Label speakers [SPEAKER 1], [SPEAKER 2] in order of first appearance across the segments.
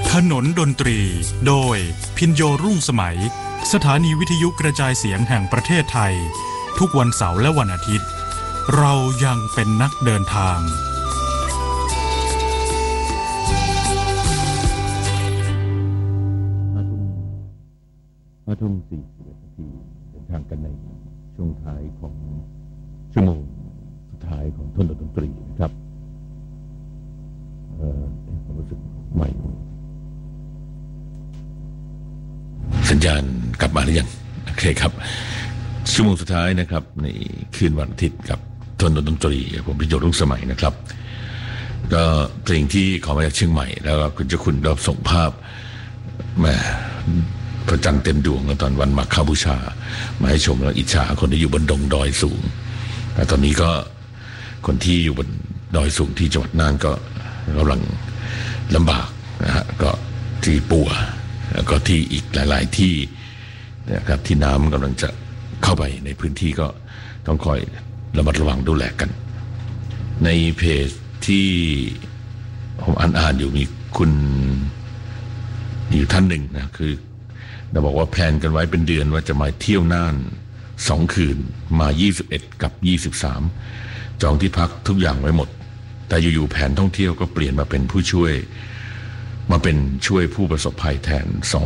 [SPEAKER 1] ถนนดนตรีโดยพินโยรุ่งสมัยสถานีวิทยุกระจายเสียงแห่งประเทศไทยทุกวันเสาร์และวันอาทิตย์เรายังเป็นนักเดินทาง
[SPEAKER 2] 5 ทุ่ม 41 นาทีเดินทางกันในช่วงท้ายของชั่วโมงสุดท้ายของถนนดนตรีนะครับความรู้สึกใหม่สัญญาณกลับมาหรือยังโอเคครับชั่วโมงสุดท้ายนะครับในคืนวันอาทิตย์กับถนนดนตรีผมพิโยรุ่งสมัยนะครับก็เพลงที่ขอมาจากเชียงใหม่แล้วคุณเจ้าคุณได้ส่งภาพแม่พระจันทร์เต็มดวงตอนวันมาฆบูชามาให้ชมแล้วอิจฉาคนที่อยู่บนดอยสูงแต่ตอนนี้ก็คนที่อยู่บนดอยสูงที่จังหวัดน่านก็กำลังลำบากนะฮะก็ที่ปัวแล้วก็ที่อีกหลายๆที่นะครับที่น้ำกำลังจะเข้าไปในพื้นที่ก็ต้องคอยระมัดระวังดูแลกันในเพจที่ผมอ่านอยู่มีคุณอยู่ท่านหนึ่งนะคือเราบอกว่าแพลนกันไว้เป็นเดือนว่าจะมาเที่ยวน่าน2 คืนมา21กับ23จองที่พักทุกอย่างไว้หมดแต่อยู่ๆแผนท่องเที่ยวก็เปลี่ยนมาเป็นผู้ช่วยผู้ประสบภัยแทน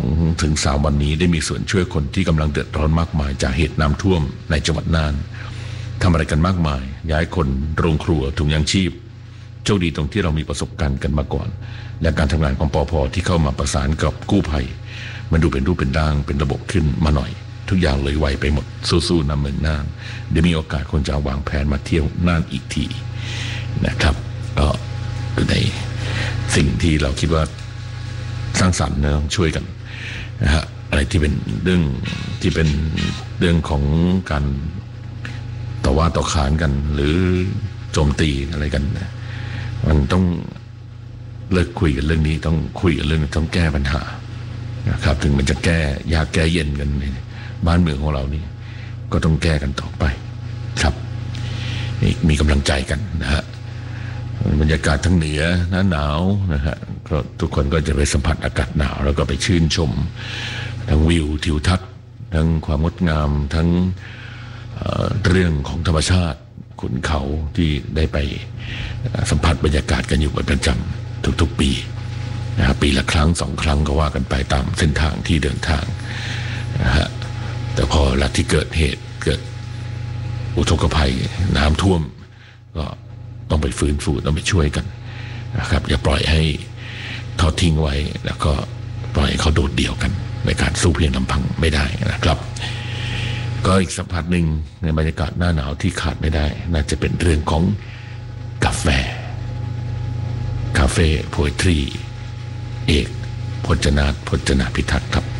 [SPEAKER 2] 2-3 วันนี้ได้มีส่วนช่วยคนที่กำลังเดือดร้อนมากมายจากเหตุน้ำท่วมในจังหวัดน่านทำอะไรกันมากมายย้ายคนโรงครัวถุงยางชีพโชคดีตรงที่เรามีประสบการณ์กันมาก่อนและการทำงานของปภ.ที่เข้ามาประสานกับกู้ภัยมันดูเป็นรูปเป็นร่างเป็นระบบขึ้นมาหน่อยทุกอย่างเลยไวไปหมดสู้ๆนะเมืองน่านเดี๋ยวมีโอกาสคนจะวางแผนมาเที่ยวน่านอีกทีนะครับก็อยู่ในสิ่งที่เราคิดว่าสร้างสรรค์นะต้องช่วยกันนะฮะอะไรที่เป็นเรื่องของการต่อว่าต่อขานกันหรือโจมตีอะไรกันนะมันต้องเลิกคุยกันเรื่องนี้ต้องคุยกันเรื่องต้องแก้ปัญหานะครับถึงมันจะแก้ยากแก้เย็นกันในบ้านเมืองของเรานี่ก็ต้องแก้กันต่อไปครับมีกำลังใจกันนะฮะบรรยากาศทั้งเหนือหนาวนะฮะก็ทุกคนก็จะไปสัมผัสอากาศหนาวแล้วก็ไปชื่นชมทั้งวิวทิวทัศน์ทั้งความงดงามทั้งเรื่องของธรรมชาติขุนเขาที่ได้ไปสัมผัสบรรยากาศกันอยู่เป็นประจำทุกๆปีนะปีละครั้ง2 ครั้งก็ว่ากันไปตามเส้นทางที่เดินทางนะฮะแต่พอหลังที่เกิดเหตุเกิดอุทกภัยน้ำท่วมก็ต้องไปฟื้นฟูต้องไปช่วยกันนะครับอย่าปล่อยให้ทอดทิ้งไว้แล้วก็ปล่อยเขาโดดเดี่ยวกันในการสู้เพียงลำพังไม่ได้นะครับก็อีกสัมผัสหนึ่งในบรรยากาศหน้าหนาวที่ขาดไม่ได้น่าจะเป็นเรื่องของกาแฟโพเอทรีเอกพจนาพิทักษ์ครับ